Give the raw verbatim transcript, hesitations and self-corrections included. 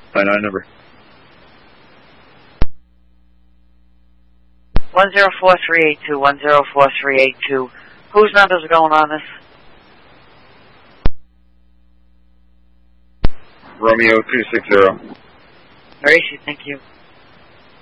Nine nine number. One zero four three eight two. One zero four three eight two. Whose numbers are going on this? Romeo two six zero. Very easy. Thank you.